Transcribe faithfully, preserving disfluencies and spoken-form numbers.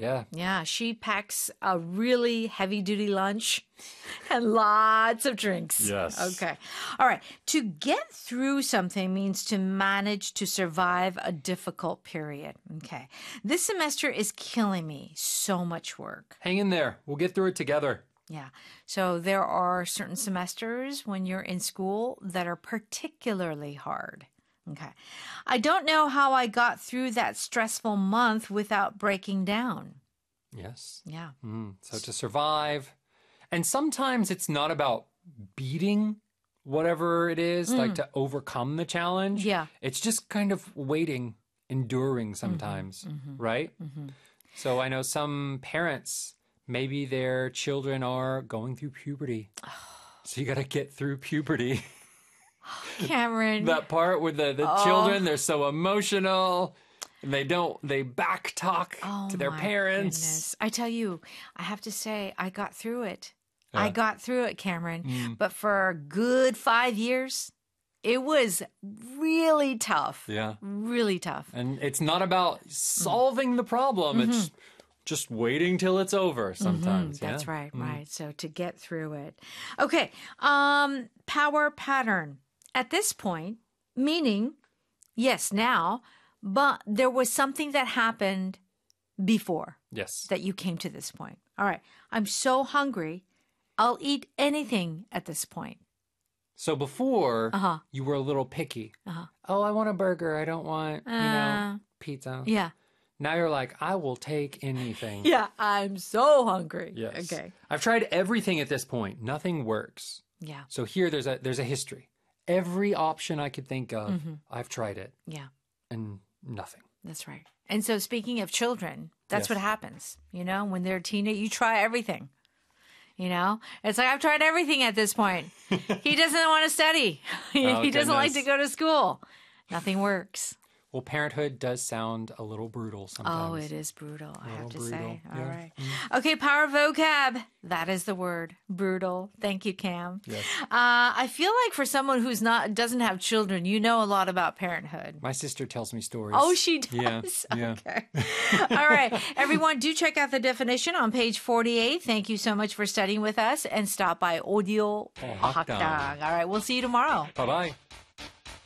Yeah. Yeah, she packs a really heavy-duty lunch and lots of drinks. Yes. Okay. All right. To get through something means to manage to survive a difficult period. Okay. This semester is killing me. So much work. Hang in there. We'll get through it together. Yeah. So there are certain semesters when you're in school that are particularly hard. Okay. I don't know how I got through that stressful month without breaking down. Yes. Yeah. Mm. So to survive. And sometimes it's not about beating whatever it is, mm. like to overcome the challenge. Yeah. It's just kind of waiting, enduring sometimes, mm-hmm. right? Mm-hmm. So I know some parents, maybe their children are going through puberty. So you got to get through puberty. Cameron. That part where the, the oh. children, they're so emotional. And they don't, they back talk oh, to their my parents. Goodness. I tell you, I have to say, I got through it. Yeah. I got through it, Cameron. Mm. But for a good five years, it was really tough. Yeah. Really tough. And it's not about solving mm. the problem. Mm-hmm. It's just waiting till it's over sometimes. Mm-hmm. That's yeah? right, mm. right. So to get through it. Okay. Um, power pattern. At this point, meaning, yes, now, but there was something that happened before. Yes. That you came to this point. All right. I'm so hungry. I'll eat anything at this point. So before, uh-huh. you were a little picky. Uh-huh. Oh, I want a burger. I don't want, uh, you know, pizza. Yeah. Now you're like, I will take anything. Yeah, I'm so hungry. Yes. Okay. I've tried everything at this point. Nothing works. Yeah. So here there's a there's a history. Every option I could think of, mm-hmm. I've tried it. Yeah. And nothing. That's right. And so speaking of children, that's yes. what happens. You know, when they're a teenager, you try everything. You know, it's like, I've tried everything at this point. He doesn't want to study. he oh, he doesn't goodness. like to go to school. Nothing works. Well, parenthood does sound a little brutal sometimes. Oh, it is brutal, I have to brutal. say. All yeah. right. Mm. Okay, power vocab. That is the word. Brutal. Thank you, Cam. Yes. Uh, I feel like for someone who's not doesn't have children, you know a lot about parenthood. My sister tells me stories. Oh, she does? Yeah. yeah. Okay. All right. Everyone, do check out the definition on page forty-eight. Thank you so much for studying with us. And stop by Audio Oh, Hakdang. Hakdang. All right. We'll see you tomorrow. Bye-bye.